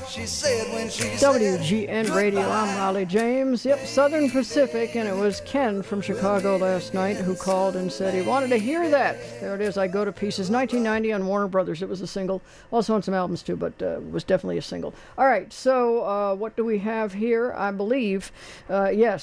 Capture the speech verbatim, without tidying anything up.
she said when she W G N Radio, I'm Raleigh James. Yep, Southern Pacific, and it was Ken from Chicago last night who called and said he wanted to hear that. There it is, I Go to Pieces, nineteen ninety on Warner Brothers. It was a single, also on some albums too, but uh, was definitely a single. All right, so uh, what do we have here? I believe, uh, yes,